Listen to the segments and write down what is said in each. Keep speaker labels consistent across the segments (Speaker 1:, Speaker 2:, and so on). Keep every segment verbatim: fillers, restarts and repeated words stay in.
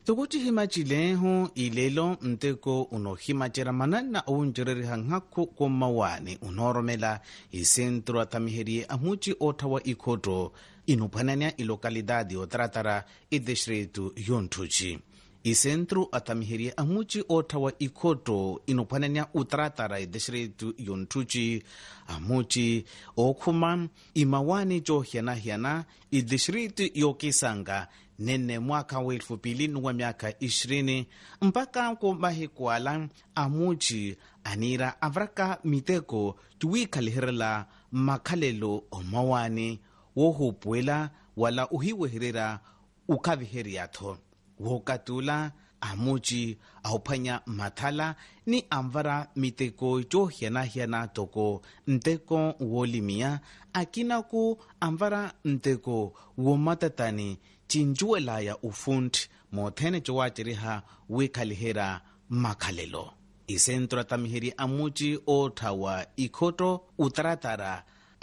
Speaker 1: Tokuti himachileho ilelo mteko unohimachera manana uunjereri hanghaku kumawani unoromela isentro atamiheri amuchi otawa ikoto inuphanania ilokalidadi otratara ideshretu yontuchi. Isentro atamiheri amuchi otawa ikoto inuphanania utratara ideshretu yontuchi amuchi okhuma imawani jo hiana hiana ideshretu yokisanga nene mwaka wa elfu mbili wa miaka ishirini mpaka kumahikuala amuchi anira avraka miteko tuwikhaliherela makhalelo omawani wohupuela wala uhiweherera ukaviheriatho wokatula amuchi auphanya mathala ni amvara miteko jo hiana hiana toko nteko wolimia akinaku amvara nteko womatatani chinjuela ya ufundi mothene chowachiriha wikhalihera makhalelo. Isentro atamiheri amuchi othawa ikoto utaratara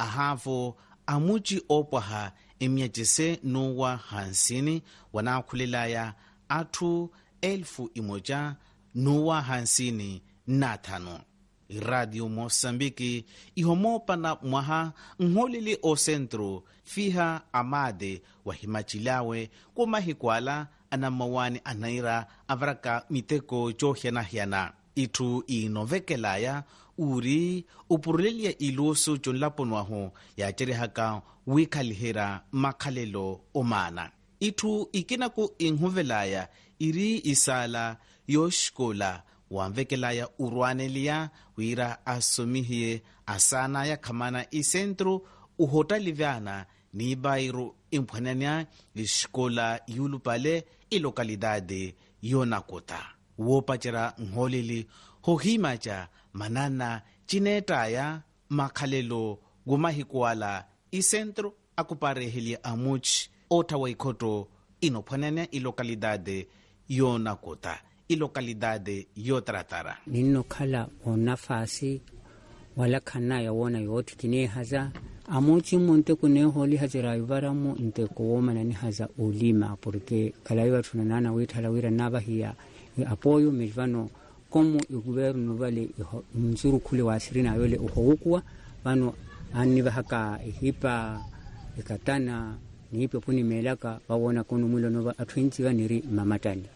Speaker 1: ahavo amuchi opwaha emyachise nuwa hansini wanakhulelaya athu elfu imoja nuwa hansini nathano. Radio Mosambiki ihomopana mwaha ngholili o centro fiha amade wa himachilawe kumahikuala anamawani anaira avraka miteko johiana hiana itu inovekelaya uri upurulelia ilusu jonlaponwaho ya cherehaka wikhalihera makhalelo omana itu ikinaku inhuvelaya iri isala yoshkola wamvekelaya urwanelia wira asomihie asana ya khamana isentro uhotalivyana ni bairu impwanania lishkola yulupale ilokalidade yonakota wopachera ngholili hohimacha manana chinetaya makhalelo gumahikuala isentro akuparehelia amuchi otawa ikoto inopwanania ilokalidade yonakota ilokalidade yotratara
Speaker 2: nino khala onafasi wala khana ya wona yoti kine haza amuchi monte kune holi hajira ivaramu nte kuwomana ni haza ulima porque kalaiwa tunanana withala wira nabahia apoyo milvano komu iguvernu vale nzuru kule wasirina yole uhokwa vano aniva haka hipa ikatana nipe puni melaka wawona kunu mwilo nova atwinti vaniri mamatani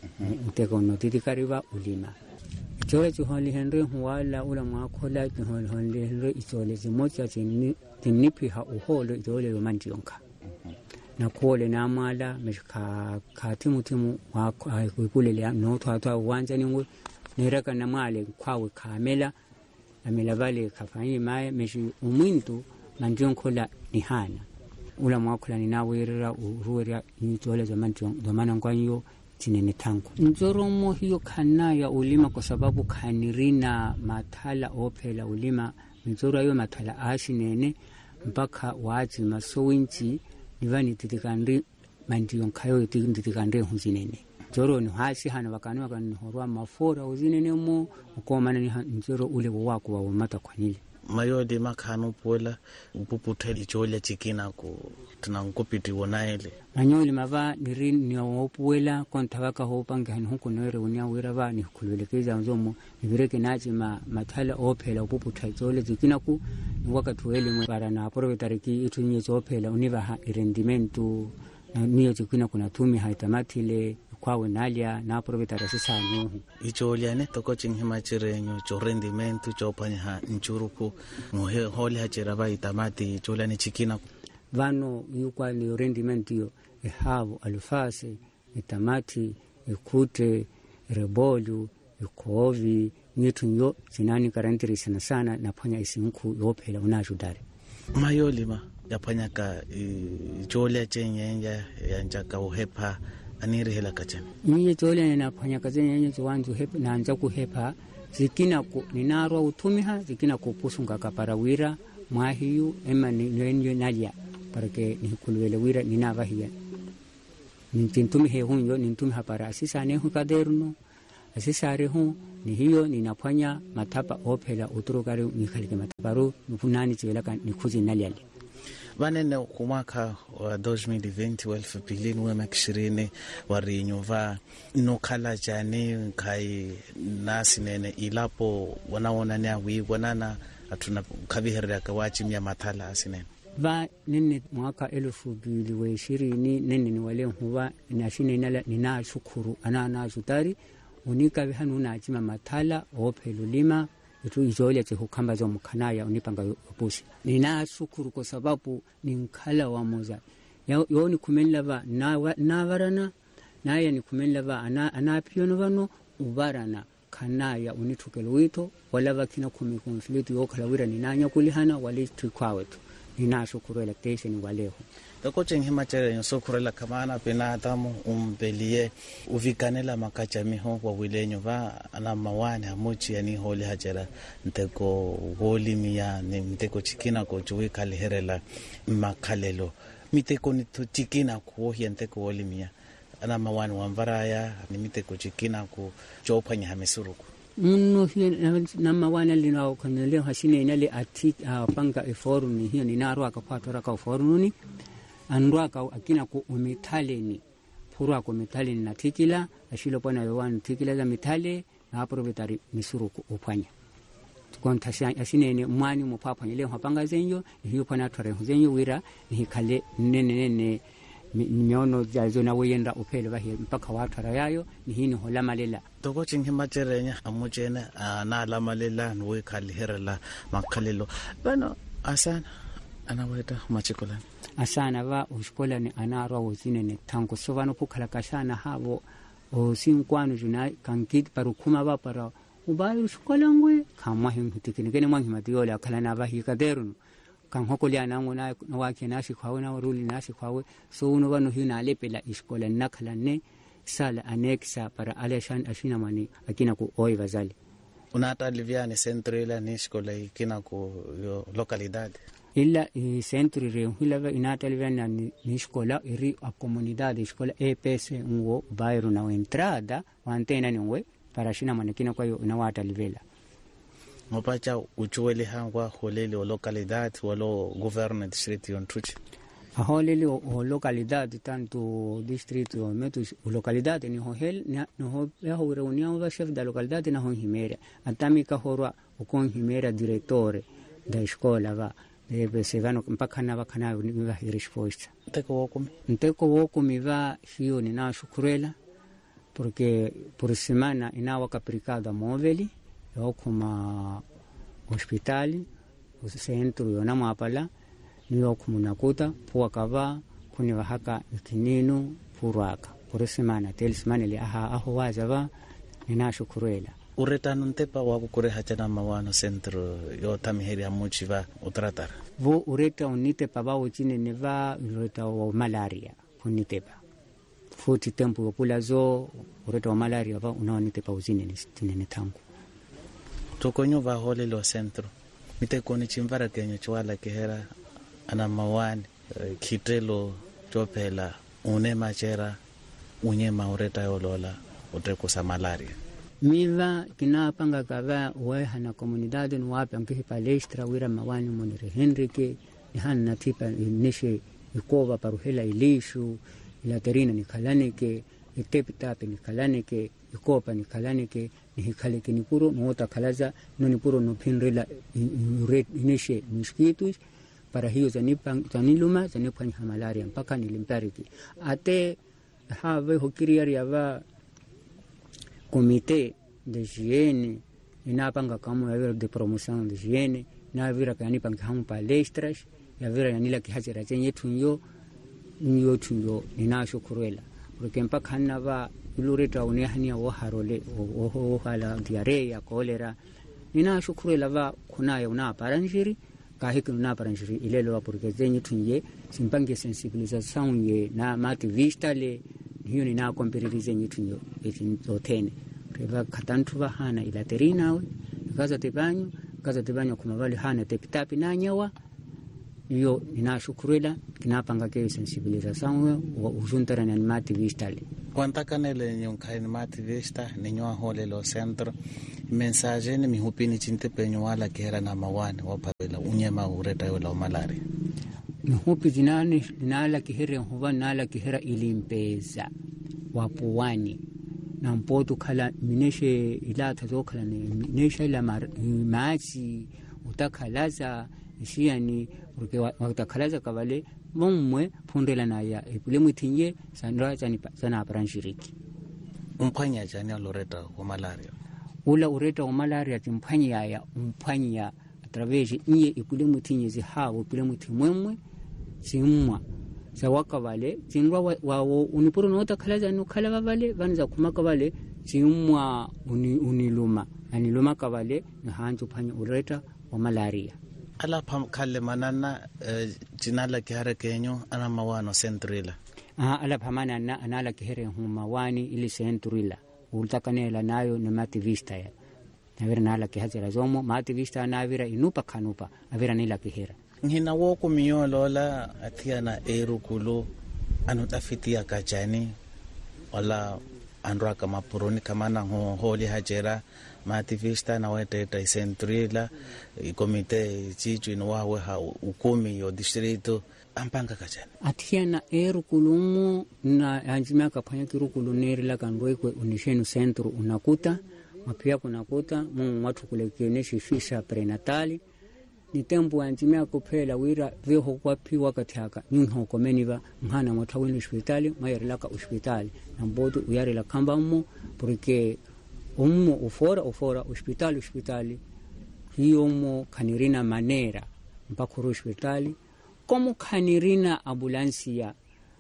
Speaker 2: nteko notitikariva ulima ichole chuholi henry huwala ula mwakhola chuholi henry ichole zimocha chini tinipiha uholo ichole romantiyonka na khole na amala meshika khatimu timu wakuipulelea nothatha uwanja ningwe neraka na male kwawe khamela amela vale khafanyi maye meshi umwintu mandiyonkola nihana ula mwakhola ninawirira uruweria ichole zamantiyonka zamana nkwanyo chinene tangu njoromo hiyo khana ya ulima kwa sababu khanirina mathala ophela ulima njoro ayo mathala ashinene mpaka waji masowinchi nivani titikandri mandiyonkayo titikandri hunzinene njoro ni hasi hana wakani wakani horwa mafora uzinene mo ukomana ni njoro ule wako wa umata kwanile
Speaker 1: mayode makhano pola upuputheli chola chikina ku tunankopiti wonaele
Speaker 2: manyoli mava niri ni opuela kontawaka hopanga han huko nere unia wirava ni kulelekeza nzomo nibireke nachi ma mathala ophela upuputheli chola chikina ku wakati wele mwe para na provetariki itunye chophela univa ha rendimentu niyo chikina kuna tumi haitamatile kwawe nalia na provetara sisanu
Speaker 1: icholia ne toko chinhimachirenyo cho rendimentu cho panya nchuruku ngohe holi hachera ba itamati icholia ne chikina
Speaker 2: vano yukwa ni rendimentu yo ehavo alufase itamati ikute rebolu ikovi nyetunyo zinani karantiri sana sana na panya isinku yophela unajudare
Speaker 1: mayolima yapanya ka icholia chenyenja yanjaka uhepa anirihela kachani
Speaker 2: niye tole na phanya kazeni yenye zwanzu hepa na anja kuhepa zikina ku ninarwa utumiha zikina kupusunga kaparawira mwahiyu ema nyenye nalia parake nikulwele wira ninavahia nintumi he hunyo nintumi hapara asisa ne hukaderno asisa rehu ni hiyo ninafanya matapa ophela uturukari nikhalike mataparu nufunani chwelaka nikuzi nalia
Speaker 1: vanene kumwaka wa elfu mbili na ishirini wa elfu mbili na ishirini warinyuva nokhala jani kai nasi nene ilapo wanaona ni awi wanana atuna kaviherera kawachi mia mathala asinene
Speaker 2: va nene mwaka elfu mbili wa ishirini nene ni wale huwa nashine nala nina shukuru ana na jutari unika vihanu na achima mathala opelulima itu izole che hukamba zo mukhanaya unipanga opusi nina shukuru kwa sababu ni mkhala wa moza yo ni kumenla va na na varana naye ni kumenla va ana anapiono vano ubarana khanaya unithukelo wito wala vakina kumi konflikt yo khala wira ninanya kulihana wale tukwawetu nina shukuru election waleho
Speaker 1: Takoche ngimachere nyosokurela kamana penatamu umbelie uvikanela makacha miho wa wilenyo va ana mawane amuchi yani holi hajera nteko holi miya ni mteko chikina ko chuwi kaliherela makalelo miteko ni chikina ko hi nteko holi miya ana mawane wamvaraya ni miteko chikina ko chopanya hamesuruku
Speaker 2: muno hiyo na mawana lina kanele hasine inale ati panga e forum hiyo ni naro akapatora ka forum ni andwaka akina ku umithaleni purwa ku mithaleni na tikila ashilo pona yowan tikila za mithale na aprovitari misuruku upanya tukontasha asinene mwani mupapa ile hapanga zenyo hiyo pona tore zenyo wira ni kale nene nene miono jazo na weyenda upele bahi mpaka watara yayo ni hini holamalela
Speaker 1: tokochi ngimachere amuchene na lamalela nwe kaliherela makalelo bano asana anaweta machikolani
Speaker 2: asana va uskolani anarwa wozine ne tanko sovano pukhala kashana havo o sinkwano juna kankit parukuma va para ubayo uskolangwe kama himtikini kene mwangi matiola akhala va hikaderun kan hokolia nango na wake nashi kwawe na ruli nashi kwawe so uno vano hina lepela iskola nakhala ne sala anexa para aleshan ashina mani akina ku oi vazali
Speaker 1: unata liviane centrela ni iskola ikina ku localidad
Speaker 2: illa i centri re hilava inata liviane ni iskola iri a comunidade iskola E P S ngo bairro na entrada wantena ni we para shina mani kina kwa yo nawata livela
Speaker 1: ngopacha uchuwele hangwa holele o localidad walo government district yon truchi
Speaker 2: holele o localidad tanto district o metu localidad ni hohel no ho ya ho reunião va chef da localidad na ho himera atamika horwa o kon himera direttore da escola va deve se vano mpaka na bakana ni va resposta
Speaker 1: nteko wokumi
Speaker 2: nteko wokumi va hiyo ni na shukurela porque por semana inawa capricada moveli yo kuma hospitali o centro yo namapala niyo kumunakuta puwa kava kuni wahaka ikininu purwaka por semana tel semana li aha aho wazava ninashukurela
Speaker 1: uretano ntepa wako kure hachana mawano centro yo tamiheri amuchiva utratara
Speaker 2: vo ureta unite paba uchine neva ureta wa malaria kunitepa futi tempo yopula zo ureta wa malaria va unaonite pa uzine ni tangu
Speaker 1: tokonyo va hole lo centro mite koni chimvara kenyo chwala kehera ana mawani kitelo chopela une machera unye maureta yolola uteko sa malaria
Speaker 2: miva kinapanga kava we hana comunidade no wapi ankihi palestra wira mawani monire Henrique ni hana tipa nishe ikova paruhela ilishu ilaterina ni kalanike itepitape ni kalanike ikopa ni kalanike ni hikalike ni puro nuota kalaza no ni puro no pinrela inishe mosquitos para hiyo zanipa zaniluma zanipa ni malaria mpaka nilimpariki ate have hokiriari ava comité de higiene inapanga kama ya de promotion de higiene na vira kani panga hamu palestras ya vira yanila kihajira chenye tunyo nyo tunyo ninashukurela porque mpaka nava ilureta unehania wa harole o hala diarrhea cholera ninashukurela va kunayo una paranjiri kahiki una paranjiri ilelo wa porque zenye tunye simpange sensibilisation ye na mati vista le hiyo nina komperize nyitunyo etintotene reva katantu va hana ilaterina we kaza tebanyo kaza tebanyo kuma vale hana tepitapi na nyawa hiyo ninashukurela kinapanga ke sensibilisation wa ujuntara na mati vista le
Speaker 1: kwantaka nele nyonkai mati vista ninyo hole lo centro message ni mihupini chinte penyo wala kera na mawane wapabela unyema ureta yo la malaria
Speaker 2: Nihupi zinane nala kihere huwa nala kihera ilimpeza wapuwani na mpoto kala mineshe ila tazo kala mineshe ila maji utakalaza ishiyani urke watakalaza kavale mumwe pundela na ya ipule mwitinye sanra sana aparanshiriki.
Speaker 1: Umpanya jani aloreta wa malaria?
Speaker 2: Ula ureta wa malaria timpanya ya umpanya atraveje nye ipule mwitinye zihawo ipule mwitimwemwe zimwa za waka vale zinwa wawo unipuru nota kalaza nukala vale vanza kumaka vale zimwa uni, uniluma aniluma kavale na hanju panya ureta wa malaria.
Speaker 1: Ala pamkale manana uh, jinala kihara kenyo ana mawano centrila.
Speaker 2: Aha, ala pamana na anala kihere humawani ili centrila ultakanela nayo na mati vista ya navira nala kihazira zomo mati vista navira inupa kanupa avira nila kihera.
Speaker 1: Ngina woku miyolola atiana erukulu anutafitia kachani wala andraka mapuroni kamana ho holi hajera mativista na weteta centrila komite chichu inwawe ha ukumi yo distrito ampanga kachani
Speaker 2: atiana erukulumu na anjima kapanya kirukulu nerila kanroikwe unishenu centro unakuta mapia kunakuta mu watu kulekeneshi fisha prenatali ni tempo anjimea kupela wira veho kwa pi wakati haka nyinho komeniva mhana mwatawini hospitali mayarilaka hospitali na mbodu uyarila kamba umu porque umu ufora ufora hospitali hospitali hiyo umu kanirina manera mpakuru hospitali komu kanirina ambulansia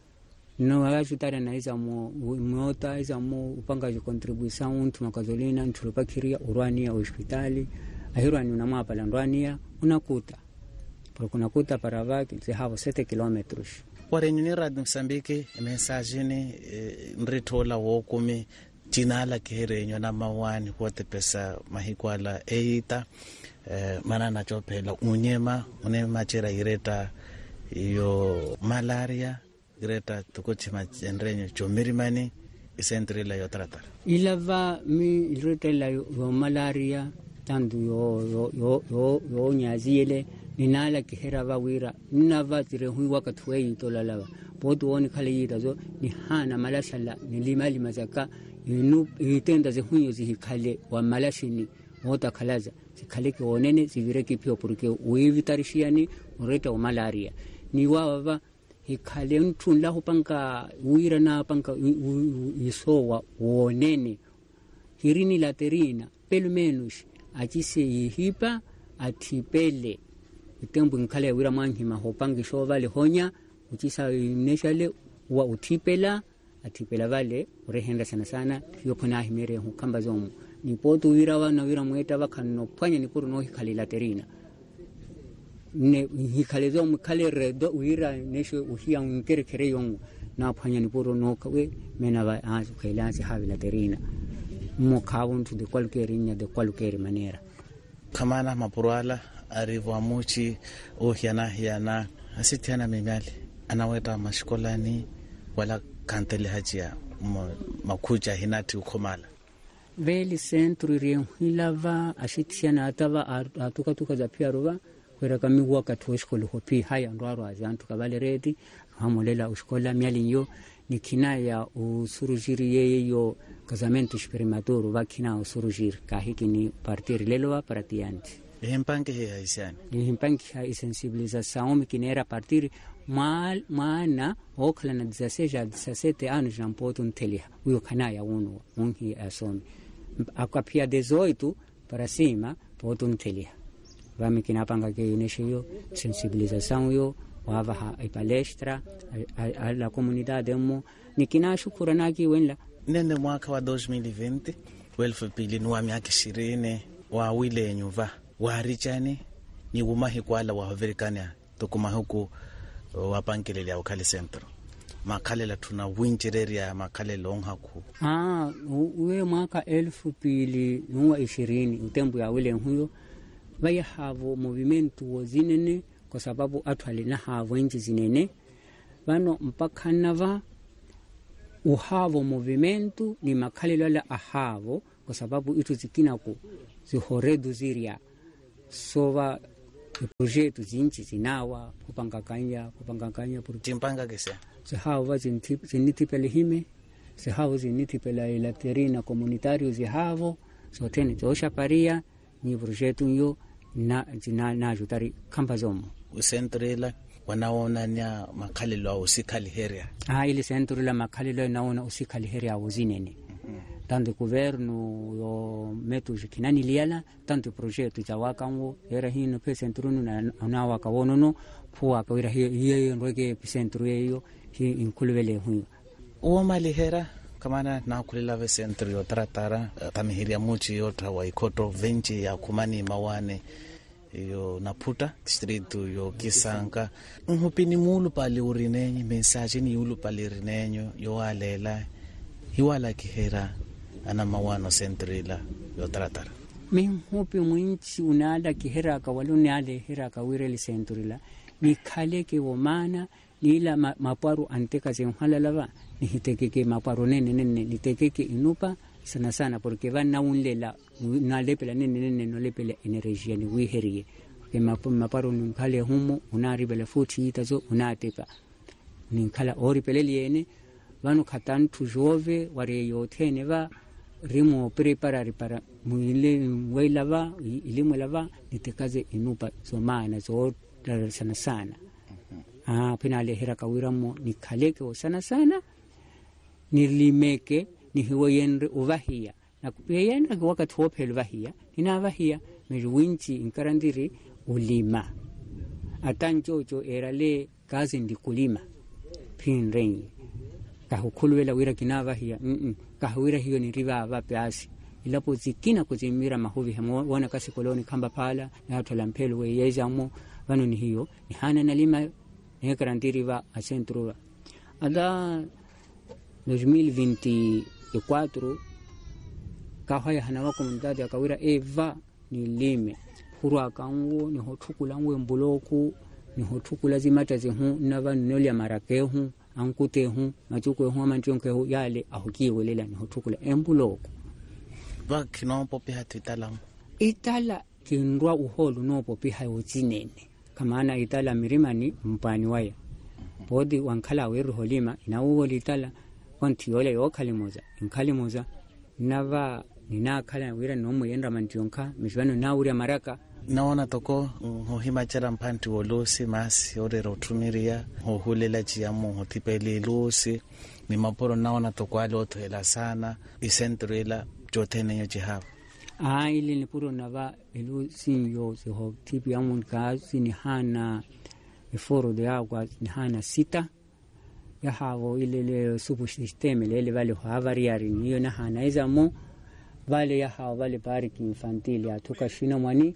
Speaker 2: no wajutara na iza mo mwota iza mo upanga ju contribution tumakazolina ntulopakiria urwania hospitali ahirwani unamapa landwania unakuta por kunakuta para vaki zihavo sete kilometros
Speaker 1: warenyuni radio Msambiki mensajini e, nritola wokumi jinala kiherenyo na mawani wote pesa mahikwala eita e, manana chopela unyema unema chira ireta iyo malaria ireta tukochi majendrenyo chomirimani isentrila yo tratar
Speaker 2: ilava mi ireta la yo malaria tandu yo yo yo yo, yo nyaziele ninala kihera vawira ninava tire hui wakati wei tolalawa bodu oni kale yitazo ni hana malashala nilimali mazaka inu itenda ze hunyo zihikale wa malashini wota kalaza zikaleke onene zivireki pio porque uivitarishiani ureta wa malaria ni wawa hikale ntunla hupanga uira na panga isowa onene hirini laterina pelu menush achise yihipa atipele itembu nkale wira manhima hopangi sho vale honya uchisa neshale wa utipela atipela vale urehenda sana sana yokona himere hukamba zomu ni potu wira wana wira mweta vakano panya ni puru no hikale laterina ne hikale zomu kale redo wira nesho uhia unkere kere yongu na panya ni puru no kawe mena va azu kailansi havi laterina mo kawuntu de qualquer inha de qualquer maneira
Speaker 1: kamana mapurala arivu amuchi ohiana hiana asitiana mimali anaweta mashikolani wala kantele hajia makuja hinati ukomala
Speaker 2: veli centro rienhilava ashitiana atava atuka tuka za piaruva kwera kami wakati weshkolo hopi haya ndwaro azantu kabale redi hamolela ushkola mialinyo nikina ya usurujiri yeyo casamento experimentoro vakina usurujiri kahiki ni partir leloa pratianti
Speaker 1: himpange he haisiani
Speaker 2: himpange ha sensibilização mikinera partir mal maana okla na dezesseis a dezessete anos na mpoto ntelia uyo kana ya uno unhi asomi akapia dezoito para cima poto ntelia vamikina panga ke ineshiyo sensibilização yo wava ha palestra a la comunidade mo nikina shukura naki wenla
Speaker 1: nende mwaka wa dois mil e vinte welfu pili nuwa miaka ishirini wa wile nyuva wa richani ni umahi kwala wa haverikania tukuma huku wapankelele ya ukali centro makale la tuna winchereria makale longhaku
Speaker 2: ah uwe mwaka elfu pili nuwa ishirini utembu ya wile huyo vaya havo movimento wozinene kwa sababu atwali na havo nchi zinene vano mpaka nava uhavo movimento ni makale lala ahavo kwa sababu itu zikina ku zihoredu ziria sova projeto zinchi zinawa kupangakanya kupangakanya
Speaker 1: timpanga kese
Speaker 2: zihao vazinti zinitipele hime zihao zinitipela ilaterina comunitario zihavo zotene zosha paria ni projeto yo na zina na jutari kamba zomo
Speaker 1: usentrela wanaona nya makhalelo usikhali heria
Speaker 2: ah ile sentrela makhalelo naona usikhali heria uzinene tanto governo yo metu kinani liala tanto projeto za wakango era hino pe centrunu na na wakawono puwa ka wira hiyo ndoke centru yeyo hi inkulvele hu
Speaker 1: o malihera kamana na kulela ve centru yo tratara tamihiria muchi yo tawa ikoto venchi ya kumani mawane yo naputa district yo Kisanga nhupini mulu pale urinenyi message ni ulu pale rinenyo yo alela hiwala kihera ana mawano centrila yo tratara
Speaker 2: min hopi mwinchi unada kihera ka waluni ale hera ka wireli centrila ni khale ke womana nila ma, maparu anteka zenhala lava ni hitekeke maparu nene nene nitekeke inupa sana sana porque van na unlela na lepela nene nene no lepela energia ni wiherie ke maparu ni khale humo unaribela futhi itazo unatepa ni khala ori peleliene vanu khatantu jove ware yothene va rimo preparare para muile weilava ilimwelava nitekaze inupa somana zo sana sana ah penale hera kawiramo nikhaleke sana sana nilimeke ni hiwoyenre uvahia na kuyenra wakati hophel vahia ina vahia mejuwinchi inkarandiri ulima atanjojo erale kazi ndikulima pinrenyi kahukulwela wira kinava hiya mm kahwira hiyo ni riva vapiasi ilapo zikina kuzimira mahuvi hamo wana kasi koloni kamba pala na watu lampelu we yezamo vanu ni hiyo ni hana nalima ni karantiri va a centro ada dos mil e vinte e quatro kahaya hana wa komunidade akawira eva ni lime hurwa kango ni hotukula ngwe mbuloku ni hotukula zimata zihu na vanu noli amarakehu ankute hu machuko hu amantionke hu yale ahukiwe lela ni hotukula embuloko
Speaker 1: ba kinompo pe hatitala
Speaker 2: itala kinrwa uholu no popi hayo zinene kamana itala mirimani mpani waya bodi wankala weru holima inawo litala konti yole yokalimoza inkalimoza nava nina kala wira no muyenda mantionka mishwano na uri maraka
Speaker 1: naona toko hohimachara mpanti wolosi masi orero tumiria hohulela chiamu hotipele losi ni maporo naona toko ale otohela sana isentrela jotene nyo jihava
Speaker 2: ah ili ni puro nava ilu sinyo se ho tipi amun kazi ni hana iforo de agua ni hana sita ya havo ile le subsisteme le vale havariari niyo na hana izamo vale ya havo vale pariki infantile atuka shina mwani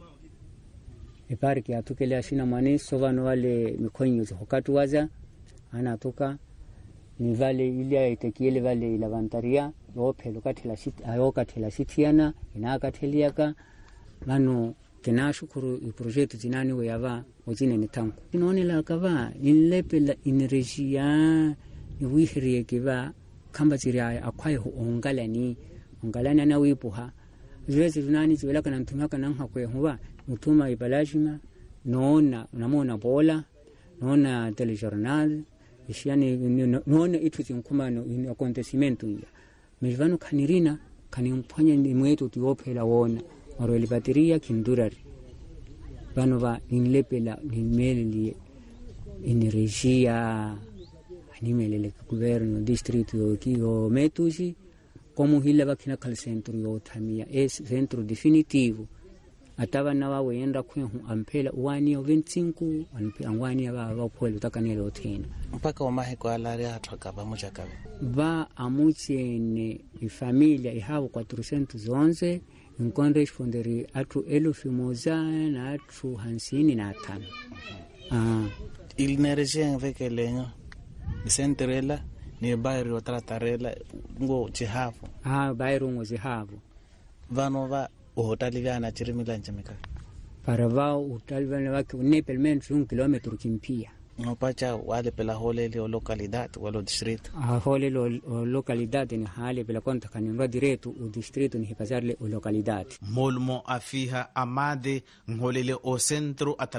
Speaker 2: e pariki atukele shina mwani sovano vale mikonyo hokatu waza ana toka ni vale ile itekiele vale ilavantaria yophelo kathela sit ayoka thela sithiana inaka theliaka vano kenashukuru i project zinani we yava ojine ni tanku inonela kava inlepela energia ni wihirie kiva kamba ziria akwaye ho ongalani ongalana na wipuha zwezi zinani ziwela kana ntumaka nan hakwe huwa mutuma ibalajima nona namona bola nona telejournal ishani nona ituzi nkumano in acontecimento ya mejvano kanirina kanimponya ni mwetu tiophela wona maroli bateria kindurari vano va inlepela nimeli energia animelele governo distrito yo kiyo metusi como hila vakina kal centro yo thamia es centro definitivo atava na wa wenda kwehu ampela uwani veinticinco anwani aba abapholo takanelo thina
Speaker 1: mpaka omahe kwa alari athoka ba muchakabe
Speaker 2: va amuchene ifamilia ihavo quatrocentos onze inkonde responderi atu elfu moja na atu hamsini na tano ah
Speaker 1: il nerejeng vekelenyo isentrela ni bayro tratarela ngo chihavo
Speaker 2: ah bayro ngo chihavo
Speaker 1: vano va hotalivana chirimila njemeka
Speaker 2: para va hotalivana va que nepelmente un kilómetro kimpia
Speaker 1: ngopacha wale pela holele o localidad walo distrito
Speaker 2: a holele o localidad ni hale pela konta kanimba direto o distrito ni hipazarle o localidad
Speaker 3: molmo afiha amade ngholele o centro